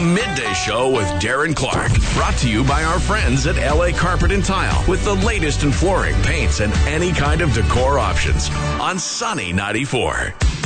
Midday Show with Darren Clark. Brought to you by our friends at LA Carpet and Tile with the latest in flooring, paints, and any kind of decor options on Sunny 94.